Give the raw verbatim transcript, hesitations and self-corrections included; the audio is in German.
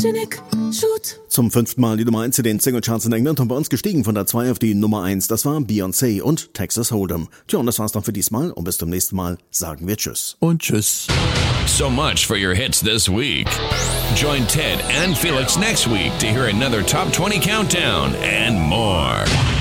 Photogenic, shoot. Zum fünften Mal die Nummer eins in den Singlecharts in England und bei uns gestiegen von der zwei auf die Nummer eins. Das war Beyoncé und Texas Hold'em. Tja, und das war's dann für diesmal und bis zum nächsten Mal sagen wir Tschüss. Und Tschüss. So much for your hits this week. Join Ted and Felix next week to hear another Top twenty countdown and more.